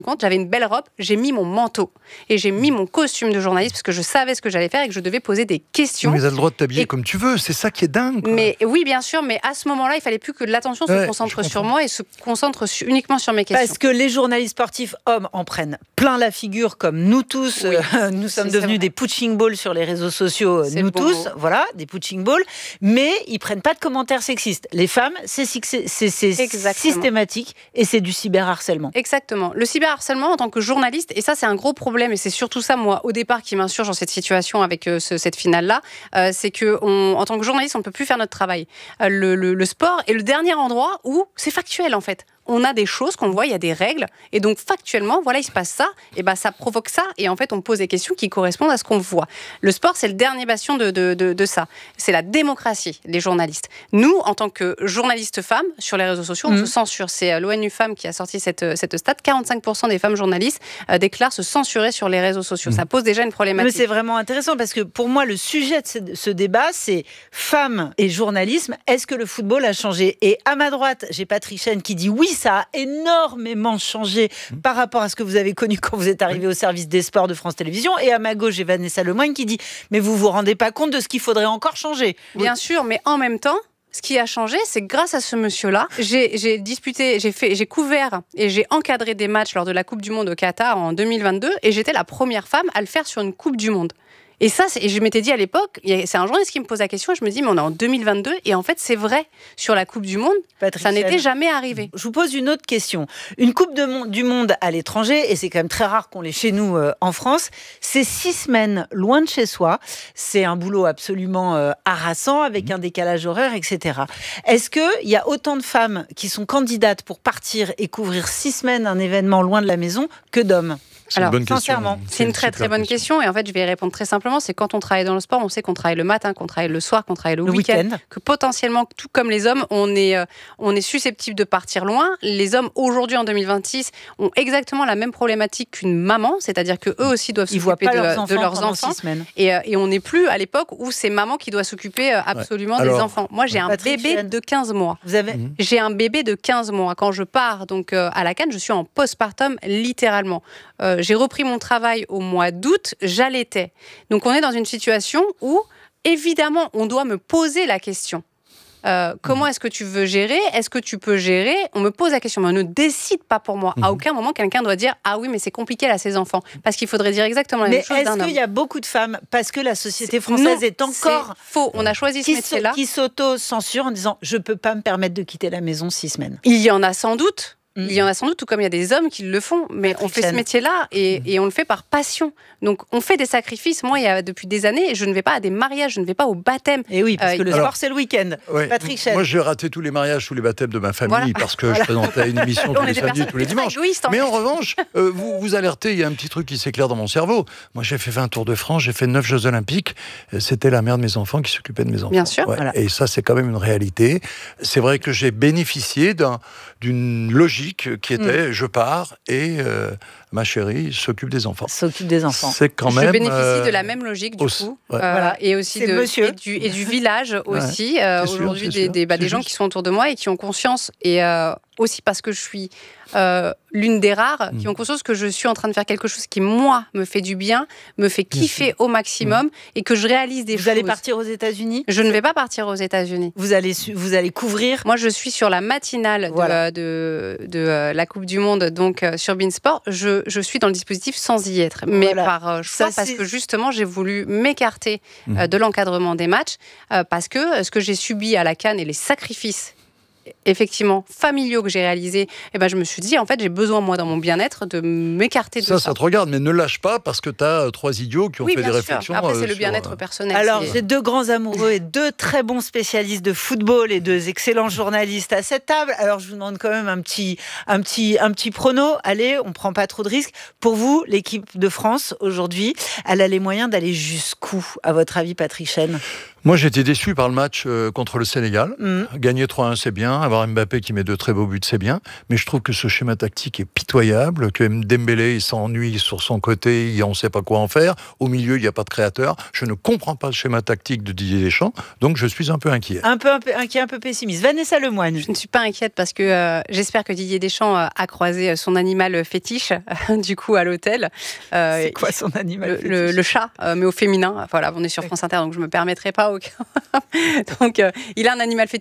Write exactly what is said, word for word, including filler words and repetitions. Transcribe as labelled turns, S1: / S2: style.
S1: Quand j'avais une belle robe, j'ai mis mon manteau et j'ai mis mon costume de journaliste parce que je savais ce que j'allais faire et que je devais poser des questions.
S2: Mais tu as le droit de t'habiller
S1: et...
S2: comme tu veux, c'est ça qui est dingue. Quoi.
S1: Mais oui, bien sûr, mais à ce moment-là, il fallait plus que l'attention se
S2: ouais,
S1: concentre sur moi et se concentre su- uniquement sur mes questions.
S3: Parce que les journalistes sportifs hommes en prennent plein la figure, comme nous tous.
S1: Oui,
S3: euh, nous sommes devenus des punching balls sur les réseaux sociaux, c'est nous bon tous. Mot. Voilà, des punching balls. Mais ils prennent pas de commentaires sexistes. Les femmes, c'est, c'est, c'est, c'est systématique et c'est du cyberharcèlement.
S1: Exactement. Le cyberharcèlement en tant que journaliste, et ça c'est un gros problème, et c'est surtout ça, moi, au départ, qui m'insurge dans cette situation avec euh, ce, cette finale-là, euh, c'est qu'en tant que journaliste, on ne peut plus faire notre travail. Euh, le, le, le sport est le dernier endroit où c'est factuel, en fait. On a des choses qu'on voit, il y a des règles, et donc factuellement, voilà, il se passe ça, et ben ça provoque ça, et en fait, on pose des questions qui correspondent à ce qu'on voit. Le sport, c'est le dernier bastion de, de, de, de ça. C'est la démocratie, les journalistes. Nous, en tant que journalistes femmes, sur les réseaux sociaux, on mmh. se censure. C'est l'ONU Femmes qui a sorti cette, cette stat. quarante-cinq pour cent des femmes journalistes euh, déclarent se censurer sur les réseaux sociaux. Mmh. Ça pose déjà une problématique.
S3: Mais c'est vraiment intéressant, parce que pour moi, le sujet de ce, ce débat, c'est femmes et journalisme. Est-ce que le football a changé ? Et à ma droite, j'ai Patrick Chen qui dit oui, ça a énormément changé mmh. par rapport à ce que vous avez connu quand vous êtes arrivé au service des sports de France Télévisions. Et à ma gauche, j'ai Vanessa Lemoyne qui dit mais vous vous rendez pas compte de ce qu'il faudrait encore changer ?
S1: Bien oui. sûr, mais en même temps, ce qui a changé, c'est que grâce à ce monsieur-là, j'ai, j'ai disputé, j'ai fait, j'ai couvert et j'ai encadré des matchs lors de la Coupe du Monde au Qatar en deux mille vingt-deux, et j'étais la première femme à le faire sur une Coupe du Monde. Et ça, c'est, et je m'étais dit à l'époque, c'est un journaliste qui me pose la question, je me dis, mais on est en deux mille vingt-deux, et en fait, c'est vrai, sur la Coupe du Monde, Patrick ça n'était jamais arrivé.
S3: Je vous pose une autre question. Une Coupe de mon- du Monde à l'étranger, et c'est quand même très rare qu'on l'ait chez nous euh, en France, c'est six semaines loin de chez soi, c'est un boulot absolument euh, harassant, avec un décalage horaire, et cetera. Est-ce qu'il y a autant de femmes qui sont candidates pour partir et couvrir six semaines un événement loin de la maison que d'hommes ?
S2: C'est
S1: Alors,
S2: une bonne
S1: sincèrement,
S2: question.
S1: c'est une très très bonne question. question et en fait je vais y répondre très simplement, c'est quand on travaille dans le sport, on sait qu'on travaille le matin, qu'on travaille le soir, qu'on travaille le,
S3: le
S1: week-end,
S3: week-end,
S1: que potentiellement, tout comme les hommes, on est, euh, on est susceptible de partir loin. Les hommes aujourd'hui en deux mille vingt-six ont exactement la même problématique qu'une maman, c'est-à-dire que eux aussi doivent
S3: Ils
S1: s'occuper
S3: voient pas
S1: de
S3: leurs enfants,
S1: de leurs enfants. Et, euh, et on n'est plus à l'époque où c'est maman qui doit s'occuper euh, absolument ouais. Alors, des enfants. Moi j'ai un Patrick bébé Chen. de quinze mois.
S3: Vous avez
S1: mmh. J'ai un bébé de quinze mois. Quand je pars donc euh, à la Cannes, je suis en postpartum littéralement. Euh, j'ai repris mon travail au mois d'août, j'allaitais. Donc on est dans une situation où, évidemment, on doit me poser la question. Euh, comment est-ce que tu veux gérer ? Est-ce que tu peux gérer ? On me pose la question, mais on ne décide pas pour moi. Mmh. À aucun moment, quelqu'un doit dire « Ah oui, mais c'est compliqué là, ses enfants ». Parce qu'il faudrait dire exactement la
S3: mais
S1: même chose d'un homme.
S3: Mais est-ce qu'il y a beaucoup de femmes, parce que la société française
S1: non,
S3: est encore...
S1: C'est faux, on a choisi ce métier-là.
S3: Qui s'auto-censure en disant « Je ne peux pas me permettre de quitter la maison six semaines ».
S1: Il y en a sans doute. Mmh. Il y en a sans doute, tout comme il y a des hommes qui le font, mais Patrick on fait Chen. ce métier-là et, mmh. et on le fait par passion. Donc on fait des sacrifices. Moi, il y a depuis des années, je ne vais pas à des mariages, je ne vais pas au baptême.
S3: Et oui, parce euh, que le alors, sport, c'est le week-end.
S2: Ouais,
S3: Patrick Chen.
S2: Moi, j'ai raté tous les mariages, tous les baptêmes de ma famille voilà. parce que voilà. je présentais une émission tous les samedis, tous les dimanches. Égoïste, en mais en revanche, euh, vous vous alertez, il y a un petit truc qui s'éclaire dans mon cerveau. Moi, j'ai fait vingt Tours de France, j'ai fait neuf Jeux Olympiques. C'était la mère de mes enfants qui s'occupait de mes enfants.
S1: Bien sûr.
S2: Ouais.
S1: Voilà.
S2: Et ça, c'est quand même une réalité. C'est vrai que j'ai bénéficié d'un, d'une logique qui était mmh. je pars et euh, ma chérie s'occupe des enfants.
S3: S'occupe des enfants.
S2: C'est quand même.
S1: Je bénéficie
S2: euh,
S1: de la même logique du
S2: aussi,
S1: coup,
S2: ouais.
S1: euh, voilà. et aussi de,
S3: monsieur.
S1: Et, du, et du village aussi. Ouais. Euh, aujourd'hui,
S2: sûr,
S1: des, des, bah, des gens qui sont autour de moi et qui ont conscience et euh, aussi parce que je suis euh, l'une des rares mmh. qui ont conscience que je suis en train de faire quelque chose qui moi me fait du bien, me fait kiffer au maximum mmh. et que je réalise des
S3: vous
S1: choses.
S3: Vous allez partir aux États-Unis ?
S1: Je ne vais pas partir aux États-Unis.
S3: Vous allez vous allez couvrir.
S1: Moi, je suis sur la matinale voilà. de, de, de euh, la Coupe du Monde, donc euh, sur Beansport. Je, je suis dans le dispositif sans y être, mais voilà. par euh, choix, Ça, parce que justement, j'ai voulu m'écarter mmh. euh, de l'encadrement des matchs, euh, parce que euh, ce que j'ai subi à la Cannes et les sacrifices effectivement familiaux que j'ai réalisés, eh ben, je me suis dit, en fait, j'ai besoin, moi, dans mon bien-être, de m'écarter de ça.
S2: Ça, ça te regarde, mais ne lâche pas parce que tu as euh, trois idiots qui ont
S1: oui,
S2: fait des
S1: sûr.
S2: réflexions.
S1: Après, c'est
S2: euh,
S1: le bien-être
S2: sur,
S1: personnel.
S3: Alors,
S1: c'est...
S3: j'ai deux grands amoureux et deux très bons spécialistes de football et deux excellents journalistes à cette table. Alors, je vous demande quand même un petit, un petit, un petit prono. Allez, on ne prend pas trop de risques. Pour vous, l'équipe de France, aujourd'hui, elle a les moyens d'aller jusqu'où, à votre avis, Patrick Chen ?
S2: Moi, j'étais déçu par le match euh, contre le Sénégal.
S3: Mmh.
S2: Gagner trois un, c'est bien. Avoir Mbappé qui met de très beaux buts, c'est bien. Mais je trouve que ce schéma tactique est pitoyable, que Dembélé, il s'ennuie sur son côté, on ne sait pas quoi en faire. Au milieu, il n'y a pas de créateur. Je ne comprends pas le schéma tactique de Didier Deschamps, donc je suis un peu inquiet.
S3: Un peu, un peu inquiet, un peu pessimiste. Vanessa Lemoine.
S1: Je ne suis pas inquiète parce que euh, j'espère que Didier Deschamps euh, a croisé son animal fétiche, euh, du coup, à l'hôtel.
S3: Euh, c'est quoi son animal
S1: le,
S3: fétiche ?
S1: le, le chat, euh, mais au féminin. Voilà, on est sur France Inter, donc je ne me permettrai pas aucun. donc, euh, il a un animal fétiche.